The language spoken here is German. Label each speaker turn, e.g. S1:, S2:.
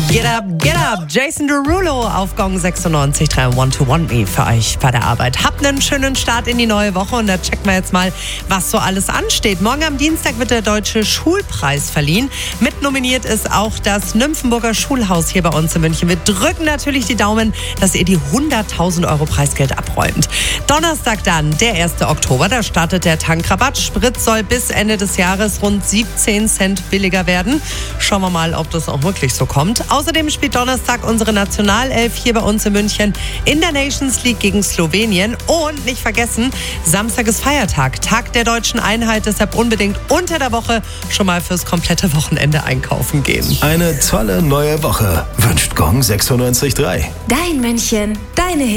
S1: Get up, Jason Derulo auf Gong 96.3 One to Want Me für euch bei der Arbeit. Habt einen schönen Start in die neue Woche und da checken wir jetzt mal, was so alles ansteht. Morgen am Dienstag wird der Deutsche Schulpreis verliehen. Mit nominiert ist auch das Nymphenburger Schulhaus hier bei uns in München. Wir drücken natürlich die Daumen, dass ihr die 100.000 Euro Preisgeld abräumt. Donnerstag dann, der 1. Oktober, da startet der Tankrabatt. Sprit soll bis Ende des Jahres rund 17 Cent billiger werden. Schauen wir mal, ob das auch wirklich so kommt. Außerdem spielt Donnerstag unsere Nationalelf hier bei uns in München in der Nations League gegen Slowenien. Und nicht vergessen, Samstag ist Feiertag, Tag der deutschen Einheit. Deshalb unbedingt unter der Woche schon mal fürs komplette Wochenende einkaufen gehen.
S2: Eine tolle neue Woche wünscht Gong 96.3.
S3: Dein München, deine